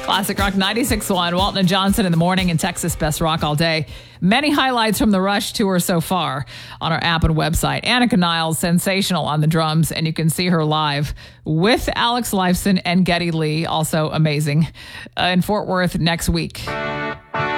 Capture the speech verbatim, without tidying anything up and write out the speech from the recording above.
Classic Rock ninety-six point one. Walton and Johnson in the morning and Texas Best Rock all day. Many highlights from the Rush tour so far on our app and website. Annika Niles, sensational on the drums, and you can see her live with Alex Lifeson and Geddy Lee, also amazing, uh, in Fort Worth next week.